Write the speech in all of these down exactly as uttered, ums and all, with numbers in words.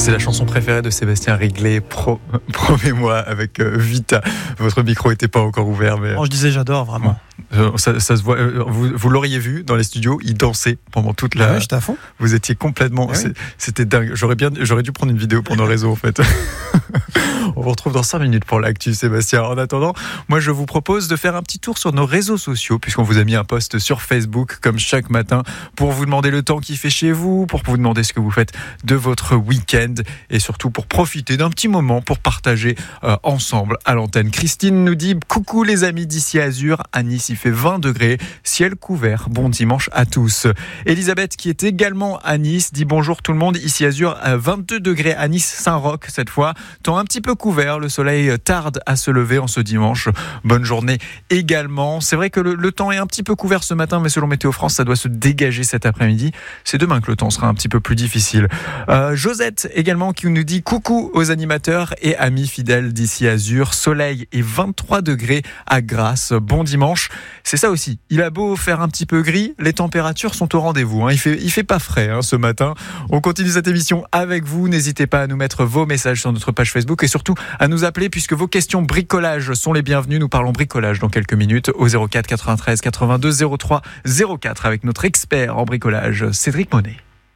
C'est la chanson préférée de Sébastien Riglet, Pro, Promets-moi, avec euh, Vita. Votre micro n'était pas encore ouvert. Mais... Oh, je disais j'adore, vraiment. Euh, ça, ça se voit, euh, vous, vous l'auriez vu dans les studios, il dansait pendant toute la... Ah ouais, j'étais à fond. Vous étiez complètement... Ah oui. C'était dingue. J'aurais, bien, j'aurais dû prendre une vidéo pour nos réseaux, en fait. On vous retrouve dans cinq minutes pour l'actu, Sébastien. En attendant, moi, je vous propose de faire un petit tour sur nos réseaux sociaux, puisqu'on vous a mis un post sur Facebook, comme chaque matin, pour vous demander le temps qu'il fait chez vous, pour vous demander ce que vous faites de votre week-end, et surtout pour profiter d'un petit moment pour partager euh, ensemble à l'antenne. Christine nous dit « Coucou les amis d'ici Azur, à Nice, il fait vingt degrés, ciel couvert, bon dimanche à tous. » Elisabeth, qui est également à Nice, dit « Bonjour tout le monde, ici Azur, à vingt-deux degrés à Nice, Saint-Roch cette fois, temps un petit peu couvert, le soleil tarde à se lever en ce dimanche. Bonne journée également. C'est vrai que le, le temps est un petit peu couvert ce matin, mais selon Météo France, ça doit se dégager cet après-midi. C'est demain que le temps sera un petit peu plus difficile. Euh, Josette également qui nous dit coucou aux animateurs et amis fidèles d'ici Azur. Soleil et vingt-trois degrés à Grasse. Bon dimanche. C'est ça aussi. Il a beau faire un petit peu gris, les températures sont au rendez-vous. Hein. Il fait, il fait pas frais hein, ce matin. On continue cette émission avec vous. N'hésitez pas à nous mettre vos messages sur notre page Facebook et surtout à nous appeler puisque vos questions bricolage sont les bienvenues. Nous parlons bricolage dans quelques minutes au zéro quatre quatre-vingt-treize quatre-vingt-deux zéro trois zéro quatre avec notre expert en bricolage, Cédric Monet.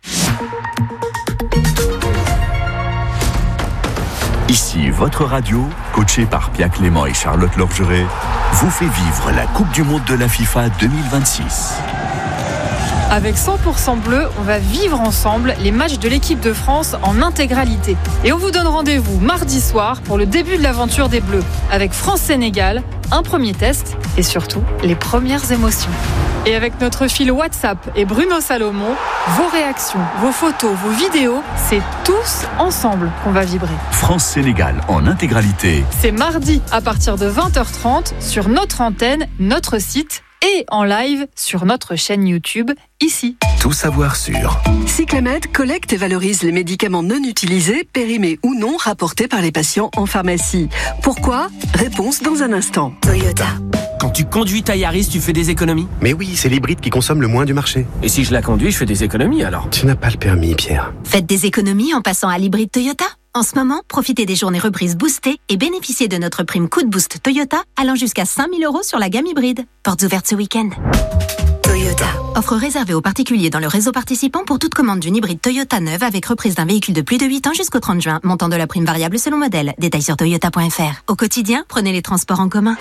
Ici, votre radio, coachée par Pia Clément et Charlotte Lorgeret, vous fait vivre la Coupe du Monde de la FIFA deux mille vingt-six. Avec cent pour cent bleu, on va vivre ensemble les matchs de l'équipe de France en intégralité. Et on vous donne rendez-vous mardi soir pour le début de l'aventure des Bleus, avec France-Sénégal, un premier test et surtout les premières émotions. Et avec notre fil WhatsApp et Bruno Salomon, vos réactions, vos photos, vos vidéos, c'est tous ensemble qu'on va vibrer. France-Sénégal en intégralité. C'est mardi à partir de vingt heures trente sur notre antenne, notre site et en live sur notre chaîne YouTube, ici. Tout savoir sur Cyclamed collecte et valorise les médicaments non utilisés, périmés ou non, rapportés par les patients en pharmacie. Pourquoi ? Réponse dans un instant. Toyota. Quand tu conduis ta Yaris, tu fais des économies ? Mais oui, c'est l'hybride qui consomme le moins du marché. Et si je la conduis, je fais des économies alors ? Tu n'as pas le permis, Pierre. Faites des économies en passant à l'hybride Toyota. En ce moment, profitez des journées reprises boostées et bénéficiez de notre prime coup de boost Toyota allant jusqu'à cinq mille euros sur la gamme hybride. Portes ouvertes ce week-end. Toyota. Offre réservée aux particuliers dans le réseau participant pour toute commande d'une hybride Toyota neuve avec reprise d'un véhicule de plus de huit ans jusqu'au trente juin. Montant de la prime variable selon modèle. Détails sur toyota point f r. Au quotidien, prenez les transports en commun.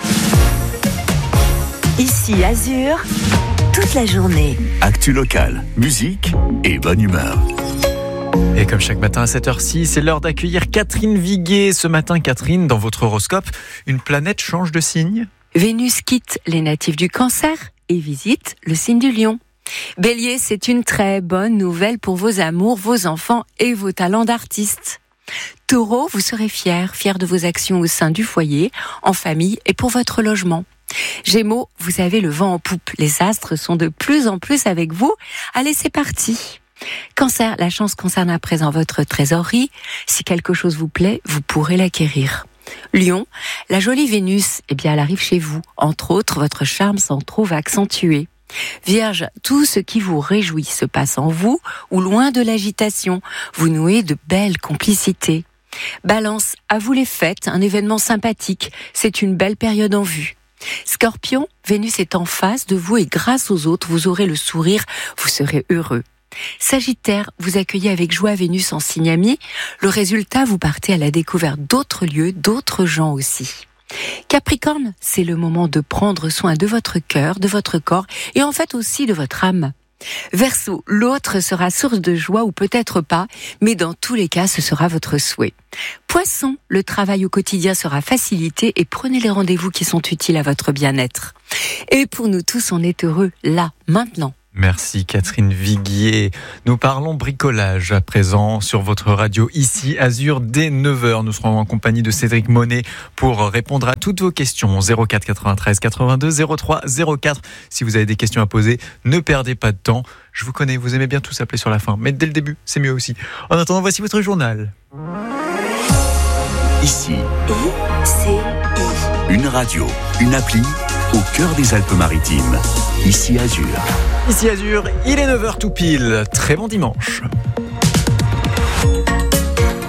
Ici Azur, toute la journée. Actu locale, musique et bonne humeur. Et comme chaque matin à cette heure-ci, c'est l'heure d'accueillir Catherine Viguier. Ce matin, Catherine, dans votre horoscope, une planète change de signe ? Vénus quitte les natifs du Cancer et visite le signe du Lion. Bélier, c'est une très bonne nouvelle pour vos amours, vos enfants et vos talents d'artiste. Taureau, vous serez fier, fier de vos actions au sein du foyer, en famille et pour votre logement. Gémeaux, vous avez le vent en poupe. Les astres sont de plus en plus avec vous. Allez, c'est parti. Cancer, la chance concerne à présent votre trésorerie. Si quelque chose vous plaît, vous pourrez l'acquérir. Lion, la jolie Vénus, eh bien, elle arrive chez vous. Entre autres, votre charme s'en trouve accentué. Vierge, tout ce qui vous réjouit se passe en vous ou loin de l'agitation. Vous nouez de belles complicités. Balance, à vous les fêtes, un événement sympathique. C'est une belle période en vue. Scorpion, Vénus est en face de vous et grâce aux autres, vous aurez le sourire, vous serez heureux. Sagittaire, vous accueillez avec joie Vénus en signe ami. Le résultat, vous partez à la découverte d'autres lieux, d'autres gens aussi. Capricorne, c'est le moment de prendre soin de votre cœur, de votre corps et en fait aussi de votre âme. Verseau, l'autre sera source de joie ou peut-être pas, mais dans tous les cas, ce sera votre souhait. Poisson, le travail au quotidien sera facilité et prenez les rendez-vous qui sont utiles à votre bien-être. Et pour nous tous, on est heureux là, maintenant. Merci Catherine Viguier. Nous parlons bricolage à présent sur votre radio ici Azur dès neuf heures. Nous serons en compagnie de Cédric Monet pour répondre à toutes vos questions. zéro quatre quatre-vingt-treize quatre-vingt-deux zéro trois zéro quatre. Si vous avez des questions à poser, ne perdez pas de temps. Je vous connais, vous aimez bien tous appeler sur la fin, mais dès le début, c'est mieux aussi. En attendant, voici votre journal. Ici, I C I. une radio, une appli au cœur des Alpes-Maritimes. Ici Azur. Ici Azur, il est neuf heures tout pile. Très bon dimanche.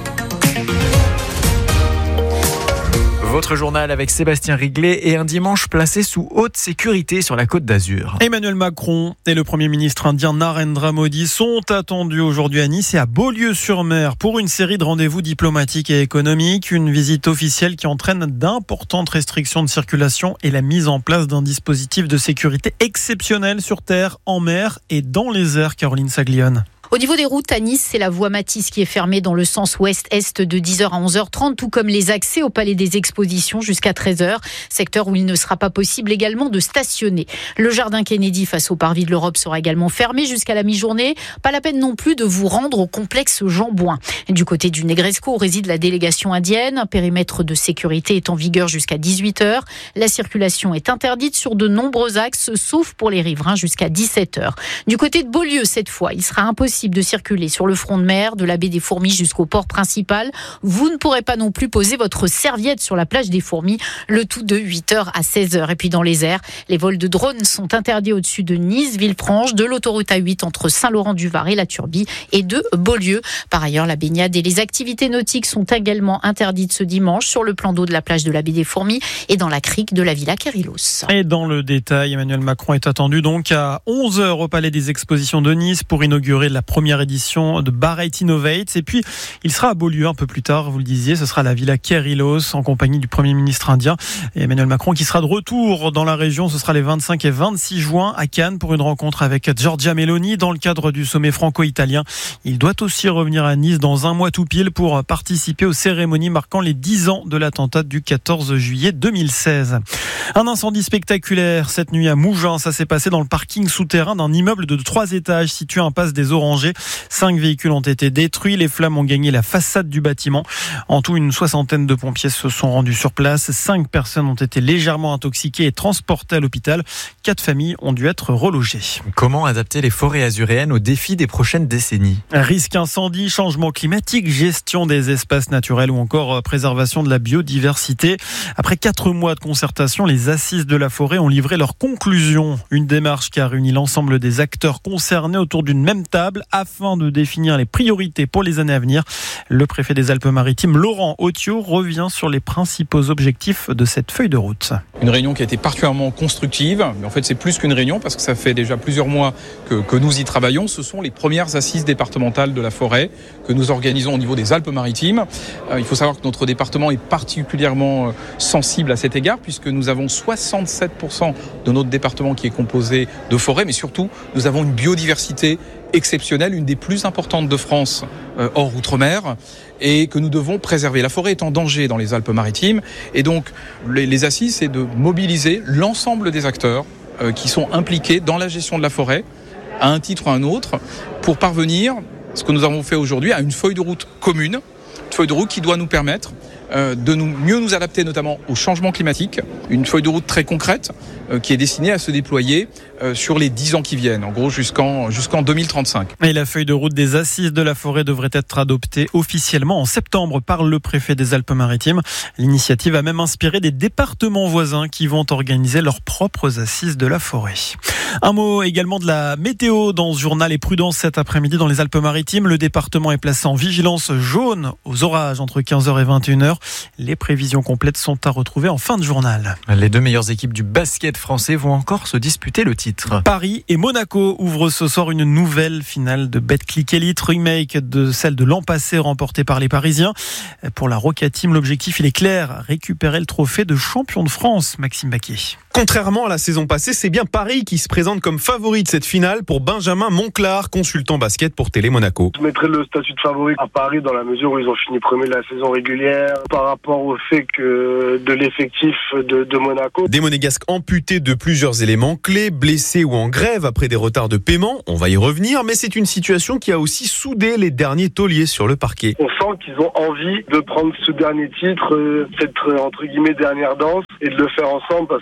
Votre journal avec Sébastien Riglet et un dimanche placé sous haute sécurité sur la Côte d'Azur. Emmanuel Macron et le Premier ministre indien Narendra Modi sont attendus aujourd'hui à Nice et à Beaulieu-sur-Mer pour une série de rendez-vous diplomatiques et économiques. Une visite officielle qui entraîne d'importantes restrictions de circulation et la mise en place d'un dispositif de sécurité exceptionnel sur terre, en mer et dans les airs. Caroline Saglione. Au niveau des routes, à Nice, c'est la voie Matisse qui est fermée dans le sens ouest-est de dix heures à onze heures trente, tout comme les accès au Palais des Expositions jusqu'à treize heures, secteur où il ne sera pas possible également de stationner. Le jardin Kennedy face au Parvis de l'Europe sera également fermé jusqu'à la mi-journée. Pas la peine non plus de vous rendre au complexe Jean-Bouin. Du côté du Negresco, où réside la délégation indienne. Un périmètre de sécurité est en vigueur jusqu'à dix-huit heures. La circulation est interdite sur de nombreux axes, sauf pour les riverains jusqu'à dix-sept heures. Du côté de Beaulieu, cette fois, il sera impossible de circuler sur le front de mer, de la baie des Fourmis jusqu'au port principal. Vous ne pourrez pas non plus poser votre serviette sur la plage des Fourmis, le tout de huit heures à seize heures. Et puis dans les airs, les vols de drones sont interdits au-dessus de Nice, Villefranche, de l'autoroute A huit entre Saint-Laurent-du-Var et la Turbie et de Beaulieu. Par ailleurs, la baignade et les activités nautiques sont également interdites ce dimanche sur le plan d'eau de la plage de la baie des Fourmis et dans la crique de la Villa Kérilos. Et dans le détail, Emmanuel Macron est attendu donc à onze heures au Palais des Expositions de Nice pour inaugurer la première édition de Barrett Innovates. Et puis, il sera à Beaulieu un peu plus tard, vous le disiez, ce sera à la Villa Kérilos en compagnie du Premier ministre indien et Emmanuel Macron qui sera de retour dans la région. Ce sera les vingt-cinq et vingt-six juin à Cannes pour une rencontre avec Giorgia Meloni dans le cadre du sommet franco-italien. Il doit aussi revenir à Nice dans un mois tout pile pour participer aux cérémonies marquant les dix ans de l'attentat du quatorze juillet deux mille seize. Un incendie spectaculaire cette nuit à Mougins. Ça s'est passé dans le parking souterrain d'un immeuble de trois étages situé à Impasse des Orangers. Cinq véhicules ont été détruits. Les flammes ont gagné la façade du bâtiment. En tout, une soixantaine de pompiers se sont rendus sur place. Cinq personnes ont été légèrement intoxiquées et transportées à l'hôpital. Quatre familles ont dû être relogées. Comment adapter les forêts azuréennes aux défis des prochaines décennies ? Risque incendie, changement climatique, gestion des espaces naturels ou encore préservation de la biodiversité. Après quatre mois de concertation, les assises de la forêt ont livré leurs conclusions. Une démarche qui a réuni l'ensemble des acteurs concernés autour d'une même table afin de définir les priorités pour les années à venir. Le préfet des Alpes-Maritimes, Laurent Otio, revient sur les principaux objectifs de cette feuille de route. Une réunion qui a été particulièrement constructive. Mais en fait, c'est plus qu'une réunion parce que ça fait déjà plusieurs mois que, que nous y travaillons. Ce sont les premières assises départementales de la forêt que nous organisons au niveau des Alpes-Maritimes. Euh, il faut savoir que notre département est particulièrement sensible à cet égard puisque nous avons soixante-sept pour cent de notre département qui est composé de forêts, mais surtout, nous avons une biodiversité exceptionnelle, une des plus importantes de France euh, hors outre-mer et que nous devons préserver. La forêt est en danger dans les Alpes-Maritimes et donc les, les assises, c'est de mobiliser l'ensemble des acteurs euh, qui sont impliqués dans la gestion de la forêt à un titre ou à un autre pour parvenir, ce que nous avons fait aujourd'hui, à une feuille de route commune, une feuille de route qui doit nous permettre euh, de nous, mieux nous adapter notamment au changement climatique, une feuille de route très concrète euh, qui est destinée à se déployer euh, sur les dix ans qui viennent, en gros jusqu'en, jusqu'en deux mille trente-cinq. Et la feuille de route des assises de la forêt devrait être adoptée officiellement en septembre par le préfet des Alpes-Maritimes. L'initiative a même inspiré des départements voisins qui vont organiser leurs propres assises de la forêt. Un mot également de la météo dans ce journal et prudence cet après-midi dans les Alpes-Maritimes. Le département est placé en vigilance jaune aux orages entre quinze heures et vingt et une heures. Les prévisions complètes sont à retrouver en fin de journal. Les deux meilleures équipes du basket français vont encore se disputer le titre. Paris et Monaco ouvrent ce soir une nouvelle finale de Betclic Elite, remake de celle de l'an passé remportée par les Parisiens. Pour la Roca Team, l'objectif il est clair, récupérer le trophée de champion de France. Maxime Baquier. Contrairement à la saison passée, c'est bien Paris qui se présente comme favori de cette finale pour Benjamin Monclar, consultant basket pour Télé Monaco. Je mettrais le statut de favori à Paris dans la mesure où ils ont fini premier de la saison régulière par rapport au fait que de l'effectif de, de Monaco. Des Monégasques amputés de plusieurs éléments clés, blessés ou en grève après des retards de paiement. On va y revenir, mais c'est une situation qui a aussi soudé les derniers tauliers sur le parquet. On sent qu'ils ont envie de prendre ce dernier titre, cette entre guillemets dernière danse et de le faire ensemble parce qu'on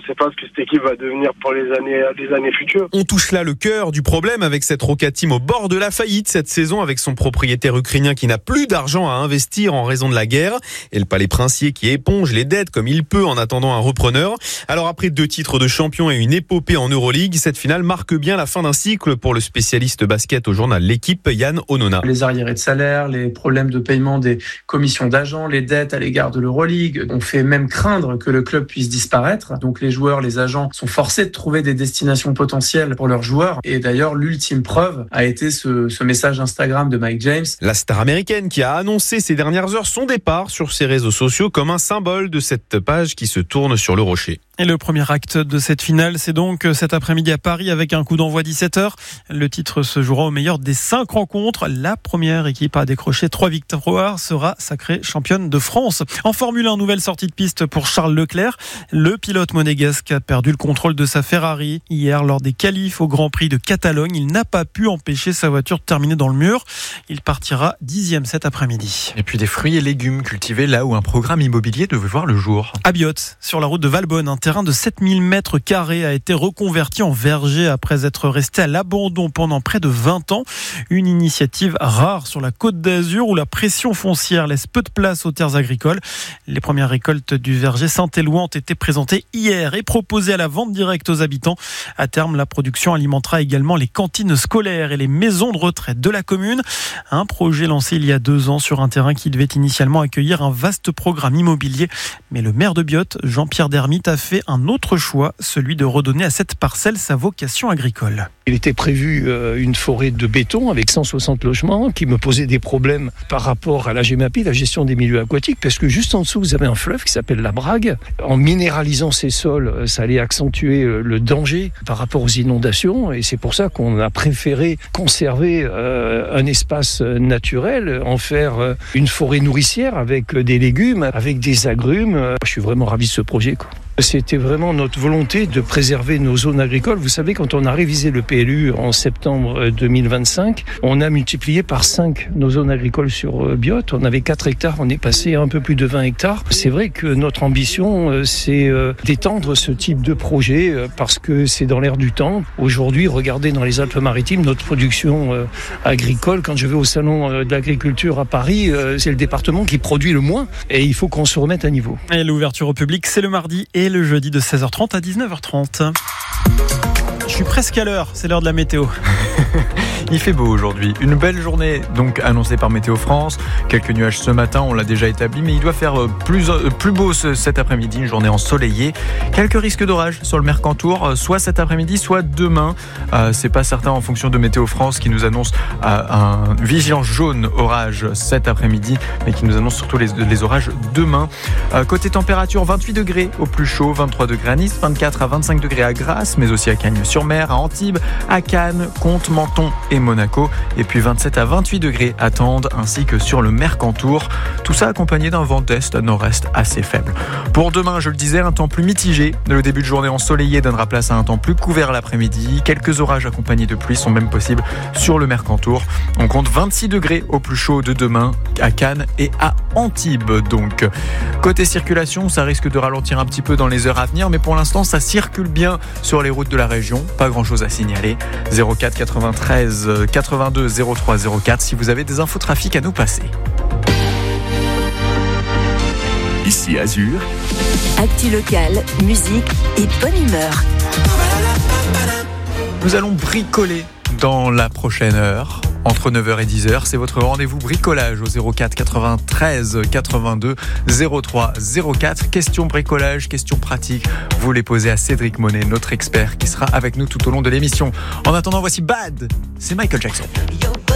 sait pas ce que cette équipe va devenir pour les années, les années futures. On touche là le cœur du problème avec cette Roca Team au bord de la faillite cette saison, avec son propriétaire ukrainien qui n'a plus d'argent à investir en raison de la guerre et le Palais Princier qui éponge les dettes comme il peut en attendant un repreneur. Alors après deux titres de champion et une épopée en Euroleague, cette finale marque bien la fin d'un cycle pour le spécialiste basket au journal L'Équipe, Yann Onona. Les arriérés de salaire, les problèmes de paiement des commissions d'agents, les dettes à l'égard de l'Euroleague ont fait même craindre que le club puisse disparaître. Donc les joueurs, les agents sont forcés de trouver des destinations potentielles pour leurs joueurs. Et d'ailleurs, l'ultime preuve a été ce, ce message Instagram de Mike James. La star américaine qui a annoncé ces dernières heures son départ sur ses réseaux sociaux comme un symbole de cette page qui se tourne sur le rocher. Et le premier acte de cette finale, c'est donc cet après-midi à Paris avec un coup d'envoi dix-sept heures. Le titre se jouera au meilleur des cinq rencontres. La première équipe à décrocher trois victoires sera sacrée championne de France. En Formule un, nouvelle sortie de piste pour Charles Leclerc. Le pilote monégasque a perdu le contrôle de sa Ferrari hier lors des qualifs au Grand Prix de Catalogne. Il n'a pas pu empêcher sa voiture de terminer dans le mur. Il partira dixième cet après-midi. Et puis des fruits et légumes cultivés là où un programme immobilier devait voir le jour. À Biot, sur la route de Valbonne, un terrain de sept mille mètres carrés a été reconverti en verger après être resté à l'abandon pendant près de vingt ans. Une initiative rare sur la Côte d'Azur où la pression foncière laisse peu de place aux terres agricoles. Les premières récoltes du verger Saint-Éloi ont été présentées hier et proposées à la vente directe aux habitants. À terme, la production alimentera également les cantines scolaires et les maisons de retraite de la commune. Un projet lancé il y a deux ans sur un terrain qui devait initialement accueillir un vaste programme immobilier. Mais le maire de Biot, Jean-Pierre Dermite, a fait un autre choix, celui de redonner à cette parcelle sa vocation agricole. Il était prévu euh, une forêt de béton avec cent soixante logements qui me posait des problèmes par rapport à la GEMAPI, la gestion des milieux aquatiques, parce que juste en dessous, vous avez un fleuve qui s'appelle la Brague. En minéralisant ces sols, ça allait accentuer le danger par rapport aux inondations, et c'est pour ça qu'on a préféré conserver euh, un espace naturel, en faire euh, une forêt nourricière avec des légumes, avec des agrumes. Je suis vraiment ravi de ce projet, quoi. C'était vraiment notre volonté de préserver nos zones agricoles. Vous savez, quand on a révisé le P L U en septembre deux mille vingt-cinq, on a multiplié par cinq nos zones agricoles sur Biot. On avait quatre hectares, on est passé à un peu plus de vingt hectares. C'est vrai que notre ambition, c'est d'étendre ce type de projet parce que c'est dans l'air du temps. Aujourd'hui, regardez dans les Alpes-Maritimes, notre production agricole. Quand je vais au salon de l'agriculture à Paris, c'est le département qui produit le moins et il faut qu'on se remette à niveau. Et l'ouverture au public, c'est le mardi et le jeudi de seize heures trente à dix-neuf heures trente. Je suis presque à l'heure, c'est l'heure de la météo. Il fait beau aujourd'hui. Une belle journée donc annoncée par Météo France. Quelques nuages ce matin, on l'a déjà établi, mais il doit faire plus, plus beau ce, cet après-midi, une journée ensoleillée. Quelques risques d'orage sur le Mercantour, soit cet après-midi, soit demain. Euh, c'est pas certain en fonction de Météo France qui nous annonce euh, un vigilance jaune orage cet après-midi, mais qui nous annonce surtout les, les orages demain. Euh, côté température, vingt-huit degrés au plus chaud, vingt-trois degrés à Nice, vingt-quatre à vingt-cinq degrés à Grasse, mais aussi à Cagnes-sur-Mer, à Antibes, à Cannes, Comtes, Menton et Monaco, et puis vingt-sept à vingt-huit degrés à Tende ainsi que sur le Mercantour, tout ça accompagné d'un vent d'est à nord-est assez faible. Pour demain, je le disais, un temps plus mitigé. Le début de journée ensoleillé donnera place à un temps plus couvert l'après-midi. Quelques orages accompagnés de pluie sont même possibles sur le Mercantour. On compte vingt-six degrés au plus chaud de demain à Cannes et à Antibes. Donc, côté circulation, ça risque de ralentir un petit peu dans les heures à venir, mais pour l'instant, ça circule bien sur les routes de la région. Pas grand-chose à signaler. zéro quatre quatre-vingt-treize quatre-vingt-deux zéro trois zéro quatre si vous avez des infos trafic à nous passer. Ici Azur. Actu locale, musique et bonne humeur. Nous allons bricoler dans la prochaine heure. Entre neuf heures et dix heures, c'est votre rendez-vous bricolage au zéro quatre quatre-vingt-treize quatre-vingt-deux zéro trois zéro quatre. Question bricolage, questions pratiques, vous les posez à Cédric Monet, notre expert qui sera avec nous tout au long de l'émission. En attendant, voici Bad, c'est Michael Jackson.